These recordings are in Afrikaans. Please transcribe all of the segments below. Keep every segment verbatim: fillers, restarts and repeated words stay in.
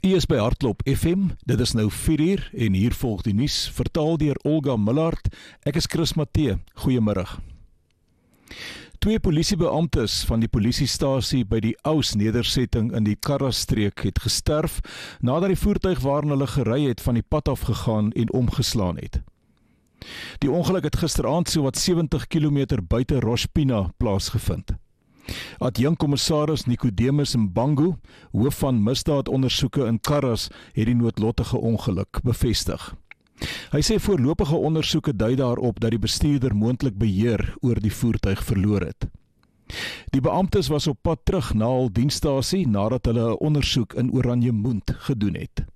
U is by Hardloop F M, dit is nou vier uur en hier volg die nuus, vertaal deur Olga Millard. Ek is Chris Matthee, goeiemiddag. Twee polisiebeamptes van die polisiestasie by die Aus nedersetting in die Karra-streek het gesterf nadat die voertuig waarin hulle gery het van die pad af gegaan en omgeslaan het. Die ongeluk het gisteraand sowat sewentig kilometer buite Roshpina plaasgevind. Adjunkkommissaris Nicodemus Mbangu, hoof van misdaadondersoeke in Karras, het die noodlottige ongeluk bevestig. Hy sê voorlopige ondersoeke dui daarop dat die bestuurder moontlik beheer oor die voertuig verloor het. Die beamptes was op pad terug na hul dienstasie nadat hulle 'n ondersoek in Oranjemund gedoen het.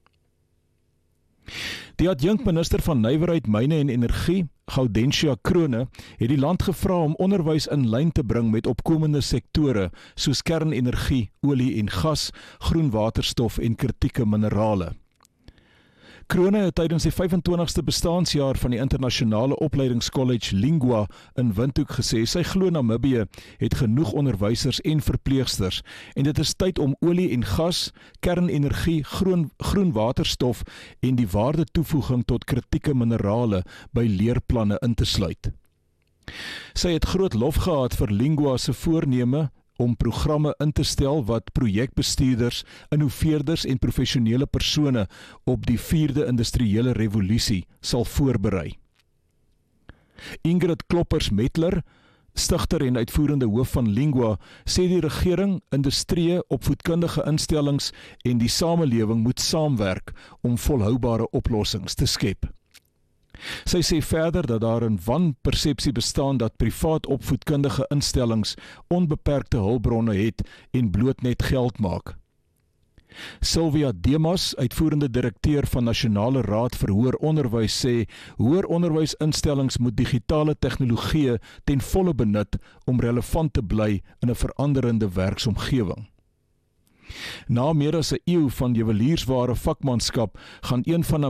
Die adjunkminister van Nywerheid, Myne en Energie, Gaudentia Krone, het die land gevra om onderwys in lyn te bring met opkomende sektore soos kernenergie, olie en gas, groen waterstof en kritieke minerale. Krone het tydens die vyf en twintigste bestaansjaar van die internasionale opleidingskollege Lingua in Windhoek gesê sy glo Namibië het genoeg onderwysers en verpleegsters en dit is tyd om olie en gas, kernenergie, groen, groen waterstof en die waarde toevoeging tot kritieke minerale by leerplanne in te sluit. Sy het groot lof gehad vir Lingua se voorneme om programme in te stel wat projekbestuurders, innoveerders en professionele persone op die vierde industriële revolusie sal voorberei. Ingrid Kloppers-Metler, stigter en uitvoerende hoof van Lingua, sê die regering, industrie, opvoedkundige instellings en die samelewing moet saamwerk om volhoubare oplossings te skep. Sy sê verder dat daar 'n wanpersepsie bestaan dat privaat opvoedkundige instellings onbeperkte hulpbronne het en bloot net geld maak. Sylvia Demas, uitvoerende direkteur van Nasionale Raad vir Hoër Onderwys, sê hoër onderwysinstellings moet digitale tegnologie ten volle benut om relevant te bly in 'n veranderende werksomgewing. Na meer as 'n eeu van juweliersware vakmanskap gaan een van